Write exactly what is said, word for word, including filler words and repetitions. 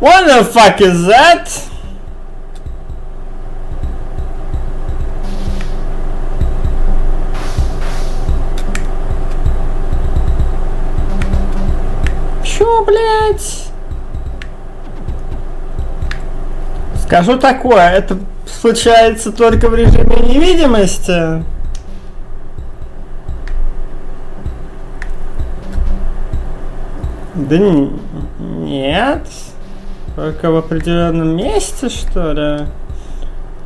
What the fuck is that? Чё, блядь? Скажу такое, это случается только в режиме невидимости. Да нет. Только в определенном месте, что ли?